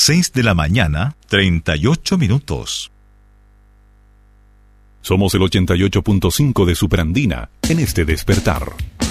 6 de la mañana, 38 minutos. Somos el 88.5 de Superandina en este despertar.